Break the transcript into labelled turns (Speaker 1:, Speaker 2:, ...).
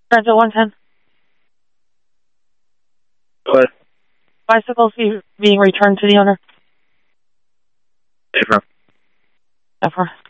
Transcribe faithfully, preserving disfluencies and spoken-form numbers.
Speaker 1: Rental one ten.
Speaker 2: What?
Speaker 1: Bicycles be, being returned to the owner.
Speaker 2: Pay for 'em.
Speaker 1: Ever.